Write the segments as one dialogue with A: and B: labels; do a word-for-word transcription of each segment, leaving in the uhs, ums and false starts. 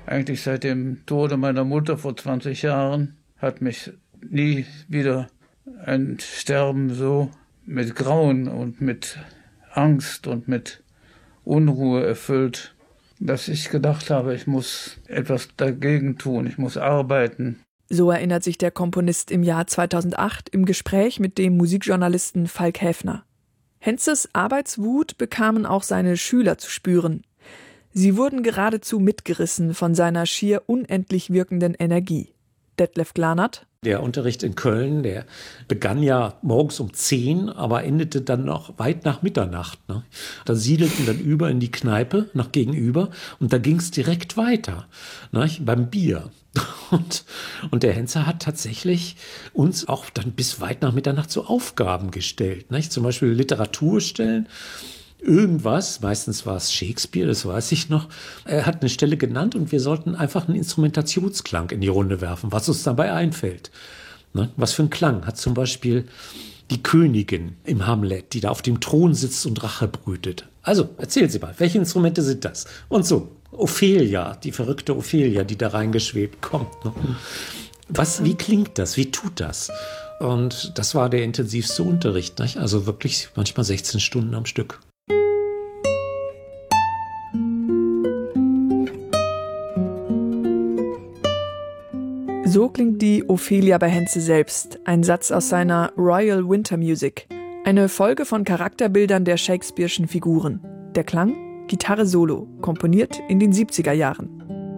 A: eigentlich seit dem Tode meiner Mutter vor zwanzig Jahren hat mich nie wieder ein Sterben so mit Grauen und mit Angst und mit Unruhe erfüllt, dass ich gedacht habe, ich muss etwas dagegen tun, ich muss arbeiten.
B: So erinnert sich der Komponist im Jahr zweitausendacht im Gespräch mit dem Musikjournalisten Falk Häfner. Henzes Arbeitswut bekamen auch seine Schüler zu spüren. Sie wurden geradezu mitgerissen von seiner schier unendlich wirkenden Energie. Detlef Glanert:
C: Der Unterricht in Köln, der begann ja morgens um zehn, aber endete dann noch weit nach Mitternacht. Ne? Da siedelten dann über in die Kneipe nach gegenüber und da ging es direkt weiter, ne? Beim Bier. Und, und der Henze hat tatsächlich uns auch dann bis weit nach Mitternacht so Aufgaben gestellt. Ne? Zum Beispiel Literatur stellen. Irgendwas, meistens war es Shakespeare, das weiß ich noch. Er hat eine Stelle genannt und wir sollten einfach einen Instrumentationsklang in die Runde werfen, was uns dabei einfällt. Ne? Was für ein Klang hat zum Beispiel die Königin im Hamlet, die da auf dem Thron sitzt und Rache brütet. Also, erzählen Sie mal, welche Instrumente sind das? Und so, Ophelia, die verrückte Ophelia, die da reingeschwebt kommt. Ne? Was, wie klingt das? Wie tut das? Und das war der intensivste Unterricht, nicht? Also wirklich manchmal sechzehn Stunden am Stück.
B: So klingt die Ophelia bei Henze selbst, ein Satz aus seiner Royal Winter Music, eine Folge von Charakterbildern der Shakespeare'schen Figuren. Der Klang, Gitarre solo, komponiert in den siebziger Jahren.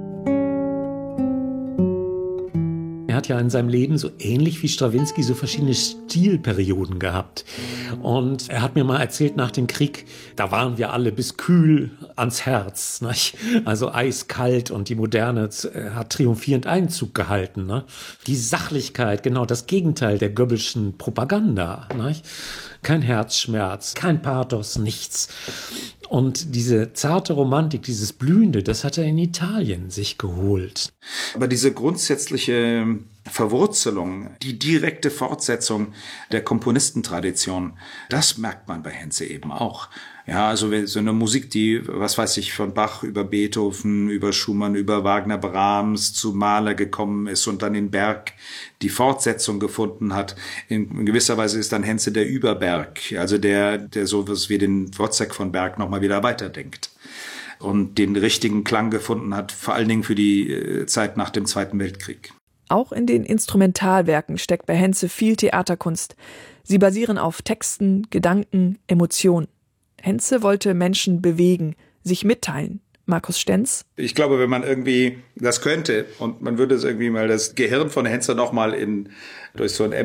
C: Er hat ja in seinem Leben so ähnlich wie Strawinsky so verschiedene Stilperioden gehabt. Und er hat mir mal erzählt, nach dem Krieg, da waren wir alle bis kühl ans Herz. Nicht? Also eiskalt, und die Moderne hat triumphierend Einzug gehalten. Ne? Die Sachlichkeit, genau das Gegenteil der Goebbelschen Propaganda. Nicht? Kein Herzschmerz, kein Pathos, nichts. Und diese zarte Romantik, dieses Blühende, das hat er in Italien sich geholt.
D: Aber diese grundsätzliche Verwurzelung, die direkte Fortsetzung der Komponistentradition, das merkt man bei Henze eben auch. Ja, also so eine Musik, die, was weiß ich, von Bach über Beethoven, über Schumann, über Wagner, Brahms zu Mahler gekommen ist und dann in Berg die Fortsetzung gefunden hat. In gewisser Weise ist dann Henze der Überberg, also der, der sowas wie den Wozzeck von Berg nochmal wieder weiterdenkt und den richtigen Klang gefunden hat, vor allen Dingen für die Zeit nach dem Zweiten Weltkrieg.
B: Auch in den Instrumentalwerken steckt bei Henze viel Theaterkunst. Sie basieren auf Texten, Gedanken, Emotionen. Henze wollte Menschen bewegen, sich mitteilen. Markus Stenz:
D: Ich glaube, wenn man irgendwie das könnte und man würde es irgendwie mal das Gehirn von Henze nochmal in durch so ein